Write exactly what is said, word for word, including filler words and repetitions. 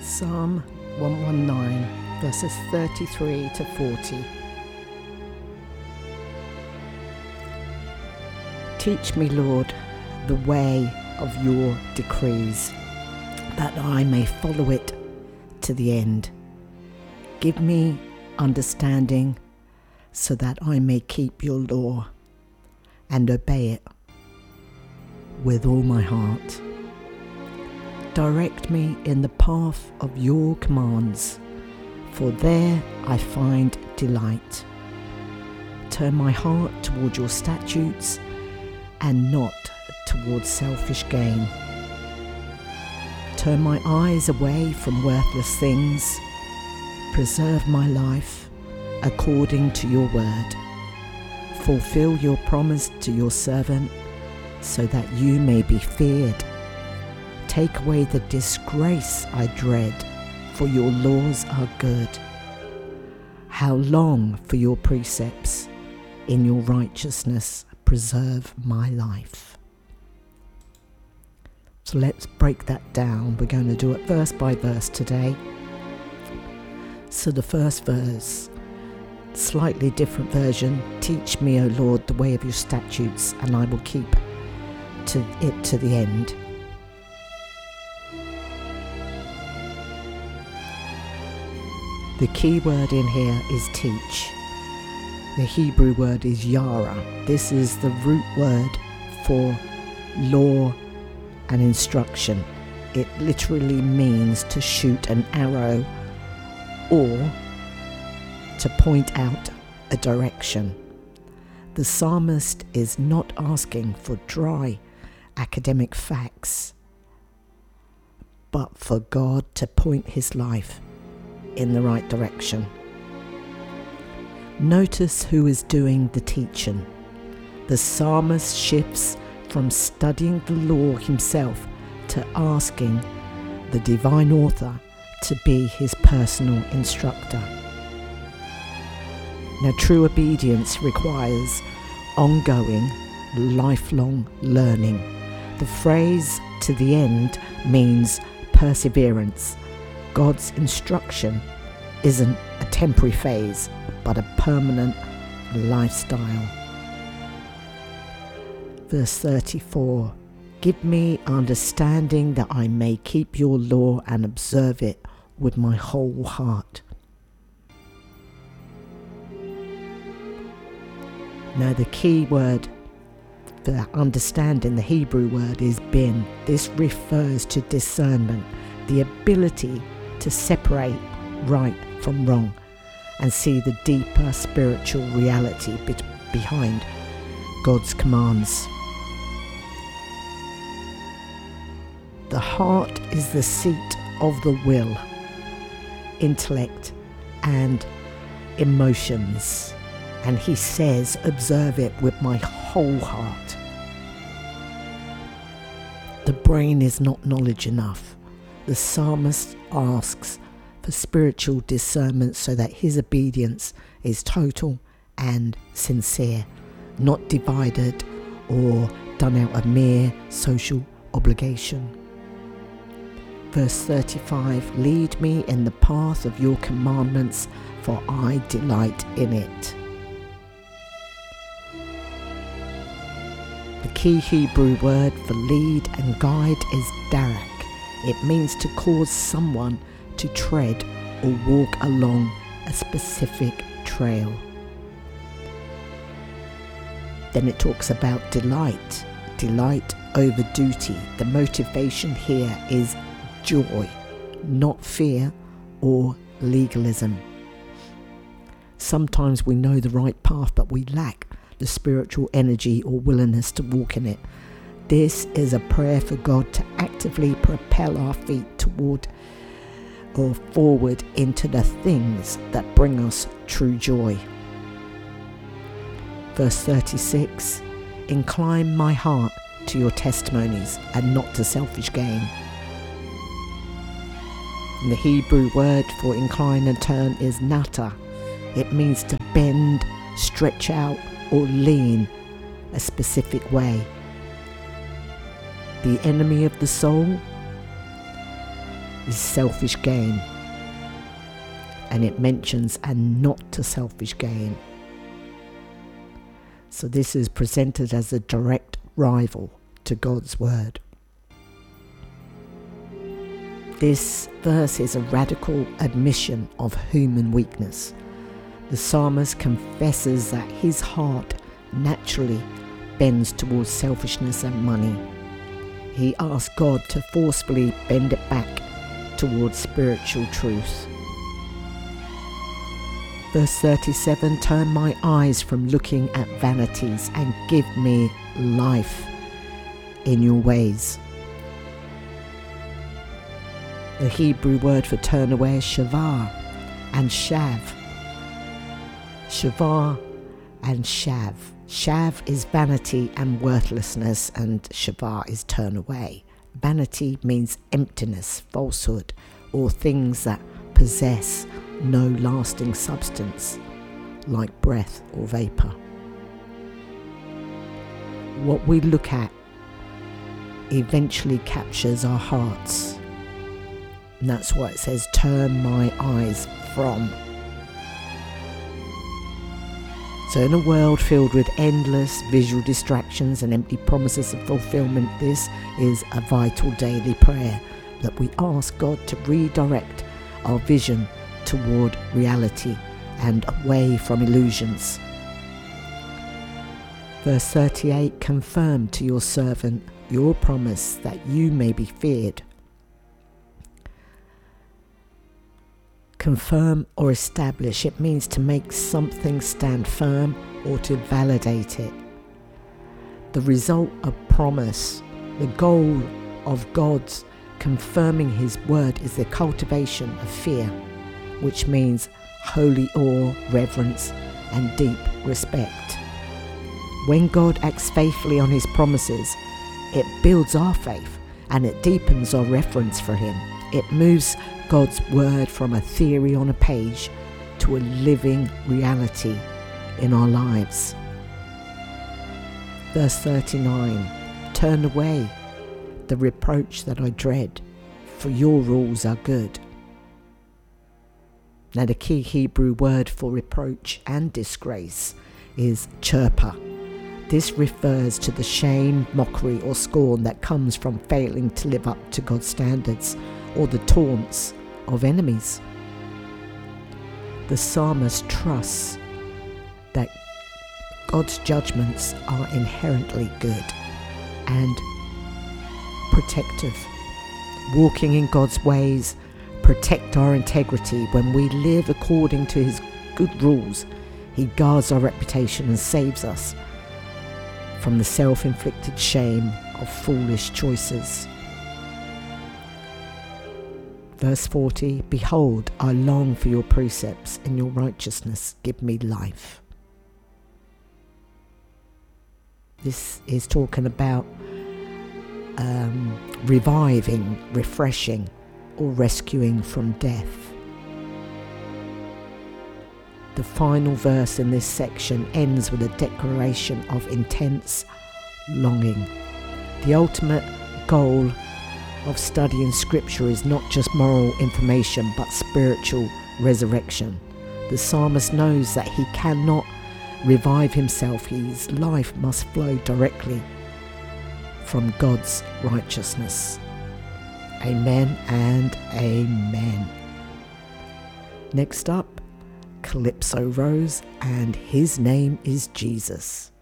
Psalm one nineteen, verses thirty-three to forty. Teach me, Lord, the way of your decrees, that I may follow it to the end. Give me understanding so that I may keep your law and obey it with all my heart. Direct me in the path of your commands, for there I find delight. Turn my heart toward your statutes and not towards selfish gain. Turn my eyes away from worthless things. Preserve my life according to your word. Fulfill your promise to your servant, so that you may be feared. Take away the disgrace I dread, for your laws are good. How long for your precepts? In your righteousness preserve my life. So let's break that down. We're going to do it verse by verse today. So the first verse, slightly different version. Teach me, O Lord, the way of your statutes, and I will keep to it to the end. The key word in here is teach. The Hebrew word is yara. This is the root word for law and instruction. It literally means to shoot an arrow or to point out a direction. The psalmist is not asking for dry academic facts, but for God to point his life in the right direction. Notice who is doing the teaching. The psalmist shifts from studying the law himself to asking the divine author to be his personal instructor. Now, true obedience requires ongoing, lifelong learning. The phrase "to the end" means perseverance. God's instruction isn't a temporary phase, but a permanent lifestyle. Verse thirty-four, give me understanding that I may keep your law and observe it with my whole heart. Now the key word for understanding, the Hebrew word, is bin. This refers to discernment, the ability to separate right from wrong and see the deeper spiritual reality be- behind God's commands. The heart is the seat of the will, intellect, and emotions. And he says, observe it with my whole heart. The brain is not knowledge enough. The psalmist asks for spiritual discernment so that his obedience is total and sincere, not divided or done out of mere social obligation. Verse thirty-five, lead me in the path of your commandments, for I delight in it. The key Hebrew word for lead and guide is darak. It means to cause someone to tread or walk along a specific trail. Then it talks about delight, delight over duty. The motivation here is joy, not fear or legalism. Sometimes we know the right path, but we lack the spiritual energy or willingness to walk in it. This is a prayer for God to actively propel our feet toward or forward into the things that bring us true joy. Verse thirty-six, incline my heart to your testimonies and not to selfish gain. And the Hebrew word for incline and turn is nata. It means to bend, stretch out, or lean a specific way. The enemy of the soul is selfish gain. And it mentions and not to selfish gain. So this is presented as a direct rival to God's word. This verse is a radical admission of human weakness. The psalmist confesses that his heart naturally bends towards selfishness and money. He asks God to forcefully bend it back towards spiritual truth. Verse thirty-seven, turn my eyes from looking at vanities and give me life in your ways. The Hebrew word for turn away is shavah and shav. Shavah and shav. Shav is vanity and worthlessness, and shavah is turn away. Vanity means emptiness, falsehood, or things that possess no lasting substance, like breath or vapor. What we look at eventually captures our hearts. And that's why it says, turn my eyes from. So in a world filled with endless visual distractions and empty promises of fulfillment, this is a vital daily prayer that we ask God to redirect our vision toward reality and away from illusions. Verse thirty-eight, confirm to your servant your promise that you may be feared. Confirm or establish, it means to make something stand firm or to validate it. The result of promise, the goal of God's confirming his word is the cultivation of fear, which means holy awe, reverence, and deep respect. When God acts faithfully on his promises, it builds our faith and it deepens our reverence for him. It moves God's word from a theory on a page to a living reality in our lives. Verse thirty-nine, turn away the reproach that I dread, for your rules are good. Now the key Hebrew word for reproach and disgrace is chirpa. This refers to the shame, mockery or scorn that comes from failing to live up to God's standards, or the taunts of enemies. The psalmist trusts that God's judgments are inherently good and protective. Walking in God's ways protect our integrity. When we live according to his good rules, he guards our reputation and saves us from the self-inflicted shame of foolish choices. Verse forty, behold, I long for your precepts, in your righteousness give me life. This is talking about um, reviving, refreshing, or rescuing from death. The final verse in this section ends with a declaration of intense longing. The ultimate goal of studying scripture is not just moral information but spiritual resurrection. The psalmist knows that he cannot revive himself. His life must flow directly from God's righteousness. Amen and amen. Next up, Calypso Rose, and his name is Jesus.